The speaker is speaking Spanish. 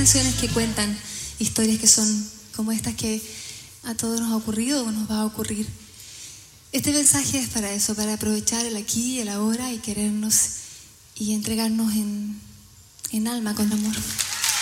canciones que cuentan historias que son como estas que a todos nos ha ocurrido o nos va a ocurrir. Este mensaje es para eso, para aprovechar el aquí y el ahora y querernos y entregarnos en alma con amor.